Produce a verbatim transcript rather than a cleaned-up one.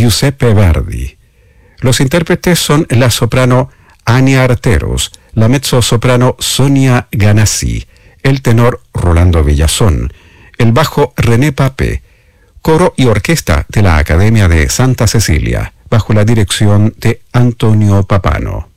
Giuseppe Verdi. Los intérpretes son la soprano Ania Arteros, la mezzosoprano Sonia Ganassi, el tenor Rolando Villazón, el bajo René Papé, coro y orquesta de la Academia de Santa Cecilia, bajo la dirección de Antonio Papano.